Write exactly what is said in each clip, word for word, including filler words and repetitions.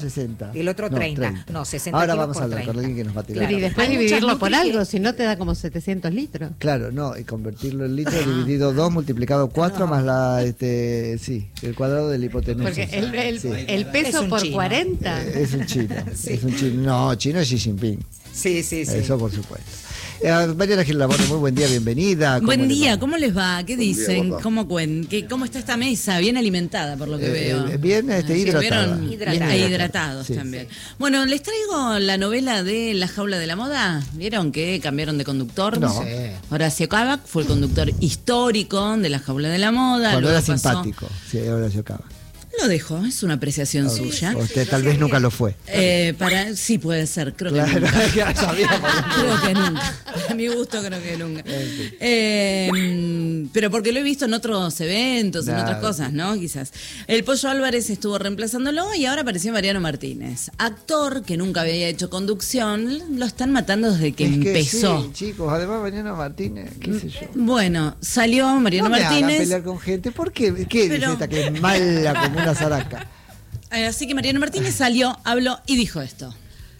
sesenta. Y el otro no, treinta. treinta. No, sesenta Ahora kilos vamos por a hablar treinta. con alguien que nos va a tirar. Pero y después Hay dividirlo muchas por nutri- algo, si no te da como setecientos litros. Claro, no, y convertirlo en litros dividido dos multiplicado cuatro más la, este, sí, el cuadrado de la hipotenusa. Porque el, el, Sí. el peso Es un por chino. cuarenta. Eh, es un chino, Sí. es un chino. No, chino es Xi Jinping. Sí, sí, sí. Eso por supuesto. Eh, Mariana Gil Laborde, muy buen día, bienvenida. ¿Cómo Buen le día, va? ¿cómo les va? ¿Qué Buen día, dicen? guapa. ¿Cómo, cuen- qué- ¿Cómo está esta mesa? Bien alimentada, por lo que Eh, veo. eh, bien, este, Sí, hidratada. ¿vieron? Hidratada. E hidratados Sí, también. Bueno, les traigo la novela de La Jaula de la Moda. ¿Vieron que cambiaron de conductor? No. Sí. Horacio Cavac fue el conductor histórico de La Jaula de la Moda. Cuando luego era pasó- simpático. Sí, ahora se acaba. Lo dejo, es una apreciación suya. Usted tal vez nunca lo fue. Eh, para, sí, puede ser, creo que Claro, nunca. ya sabíamos. Creo que nunca. A mi gusto creo que nunca. Eh, pero porque lo he visto en otros eventos, en Nah, otras cosas, ¿no? Quizás. El Pollo Álvarez estuvo reemplazándolo y ahora apareció Mariano Martínez. Actor que nunca había hecho conducción, lo están matando desde que Es empezó. sí, chicos, además Mariano Martínez, qué sé yo. Bueno, salió Mariano no me hagan Martínez. pelear con gente. ¿Por qué? ¿Qué dice Pero- esta que es mala como una zaraca? Eh, Así que Mariano Martínez salió, habló y dijo esto.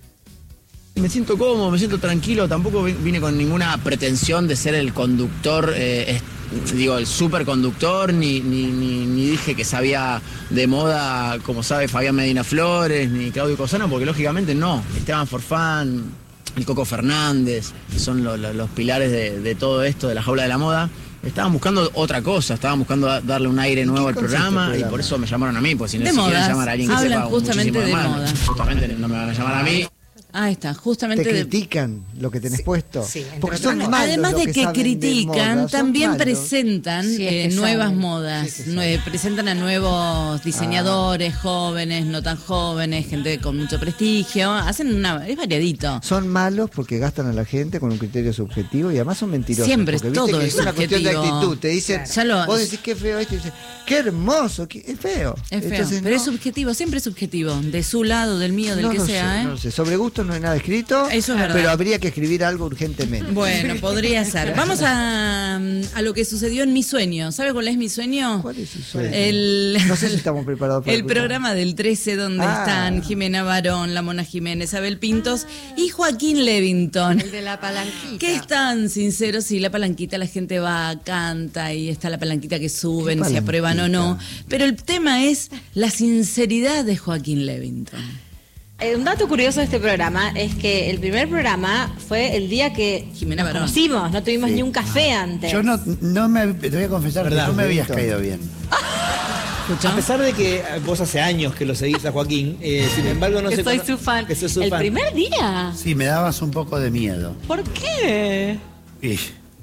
Me siento cómodo, me siento tranquilo, tampoco vi- vine con ninguna pretensión de ser el conductor, eh, es- digo, el superconductor, ni, ni, ni, ni dije que sabía de moda, como sabe Fabián Medina Flores, ni Claudio Cosano, porque lógicamente no. Esteban Forfán, el Coco Fernández, que son lo- lo- los pilares de, de todo esto, de la jaula de la moda. Estaban buscando otra cosa, estaban buscando da- darle un aire nuevo al consiste el programa, y programa? por eso me llamaron a mí, porque si no De si quieren modas. llamar a alguien que Hablan sepa justamente muchísimo de más, moda. justamente no me van a llamar a mí. Ah, está, ¿Te justamente de, critican lo que tenés puesto? sí, entre Porque otras son cosas. malos Además los de que saben de critican, moda, son también malos. presentan Sí, es eh, que nuevas saben. modas, Sí, que nue- presentan a nuevos diseñadores, jóvenes, no tan jóvenes, gente con mucho prestigio, hacen una, es variadito. Son malos porque gastan a la gente con un criterio subjetivo y además son mentirosos. Siempre porque todo viste que es es una cuestión de subjetivo. actitud. Te dicen, Ya lo- vos decís que es feo esto y dices, qué hermoso, qué- es feo. Es feo, Entonces, pero no, es subjetivo, siempre es subjetivo, de su lado, del mío, del no que lo sea, sé, ¿eh? no lo sé. Sobre gustos no hay nada escrito, Eso es verdad. pero habría que escribir algo urgentemente. Bueno, podría ser. Vamos a, a lo que sucedió en Mi Sueño. ¿Sabe cuál es Mi Sueño? ¿Cuál es su sueño? El, No sé si estamos preparados para el escuchar. programa del trece donde Ah. están Jimena Barón, la Mona Jiménez, Abel Pintos y Joaquín Levington. El de la palanquita. Que están sinceros, si la palanquita la gente va, canta y está la palanquita que suben, ¿Qué si aprueban o no. palanquita? Pero el tema es la sinceridad de Joaquín Levington. Eh, Un dato curioso de este programa es que el primer programa fue el día que Jimena nos Barón. conocimos, no tuvimos ni un café antes. Yo no, no me, te voy a confesar ¿Verdad? que no me habías Juanito? caído bien. ¿Escuchó? A pesar de que vos hace años que lo seguís a Joaquín, eh, sin embargo no que sé soy cuándo- su fan. Que sos su el fan. primer día. Sí, me dabas un poco de miedo. ¿Por qué? Y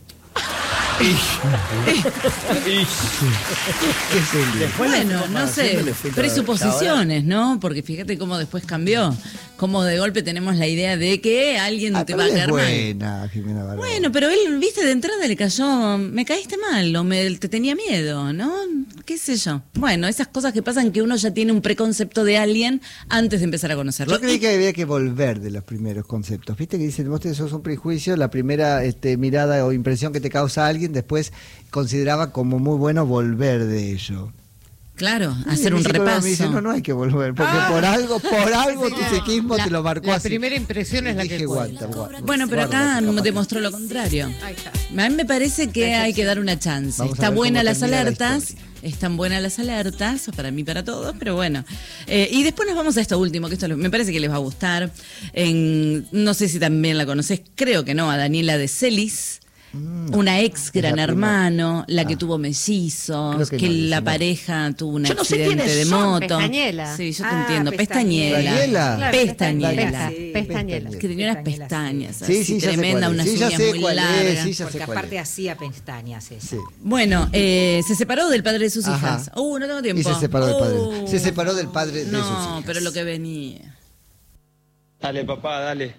¿Qué es el- después le Bueno, fuimos no sé, conociendo, le fui todo- presuposiciones, ¿no? Porque fíjate cómo después cambió, cómo de golpe tenemos la idea de que alguien Ah, te pero va a él es caer mal. buena, Jimena Barón. Bueno, pero él, viste, de entrada le cayó, me caíste mal, o me, te tenía miedo, ¿no? ¿Qué sé yo? Bueno, esas cosas que pasan que uno ya tiene un preconcepto de alguien antes de empezar a conocerlo. Yo creí Y- que había que volver de los primeros conceptos. Viste que dicen, vos tenés un prejuicio, la primera este, mirada o impresión que te causa alguien, después consideraba como muy bueno volver de ello. Claro, Y hacer mi un psicóloga repaso. me dice, no, no hay que volver, porque por algo, por algo tu psiquismo La- te lo marcó la así. primera impresión es Y la dije, que guarda, cuenta. guarda. Bueno, pero acá Guarda, capaz. demostró lo contrario. Ahí está. A mí me parece que hay que dar una chance. Vamos a Está ver buena cómo las termina la alertas, historia. están buenas las alertas, para mí, para todos, pero bueno. Eh, y después nos vamos a esto último, que esto me parece que les va a gustar. En, no sé si también la conoces, creo que no, a Daniela de Celis. Una ex gran la hermano, la que Ah. tuvo mellizos, Creo que, que no, la dice no. pareja tuvo un Yo no sé accidente quiénes de son, moto. Pestañela. Sí, yo te Ah, entiendo. Pestañela. Pestañela. Daniela. Claro, Pestañela. Sí, Pestañela. Que tenía unas Pestañela, pestañas Sí, así, sí, ya sé tremenda, cuál es. unas Sí, ya uñas sé muy cuál es, largas. sí, ya sé Porque cuál aparte es. hacía pestañas esa. Sí. Bueno, eh, se separó del padre de sus Ajá. hijas. Uh, no tengo tiempo. Y se separó del padre. Uh. Se separó del padre de no, sus hijas. pero lo que venía. Dale, papá, dale.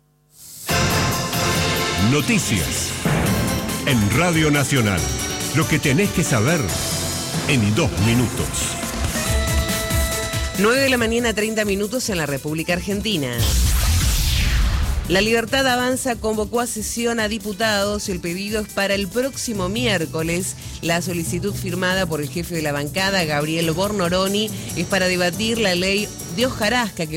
Noticias. En Radio Nacional. Lo que tenés que saber en dos minutos. nueve de la mañana, treinta minutos en la República Argentina. La Libertad Avanza convocó a sesión a diputados y el pedido es para el próximo miércoles. La solicitud firmada por el jefe de la bancada, Gabriel Bornoroni, es para debatir la ley de hojarasca que